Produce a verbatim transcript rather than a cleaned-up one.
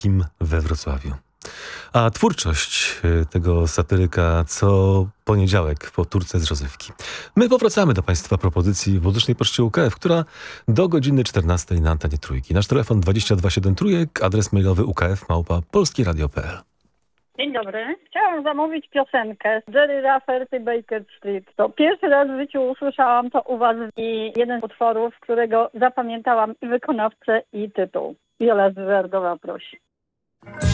Kim we Wrocławiu. A twórczość tego satyryka co poniedziałek po turce z rozrywki. My powracamy do Państwa propozycji w Muzycznej Poczcie U K F, która do godziny czternastej na antenie Trójki. Nasz telefon dwadzieścia dwa siedem Trójek, adres mailowy ukf małpa polskieradio kropka p l. Dzień dobry. Chciałam zamówić piosenkę Jerry Rafferty Baker Street. To pierwszy raz w życiu usłyszałam to u was i jeden z utworów, którego zapamiętałam i wykonawcę, i tytuł. Wiola z Werdowa prosi.